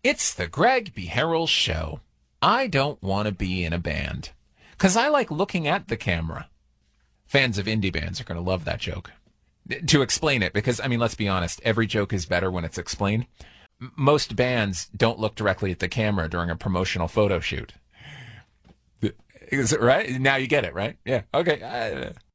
It's the Greg B. Harrell Show. I don't want to be in a band because I like looking at the camera. Fans of indie bands are going to love that joke. To explain it, because, I mean, let's be honest, every joke is better when it's explained. Most bands don't look directly at the camera during a promotional photo shoot. Is it right? Now you get it, right? Yeah. Okay.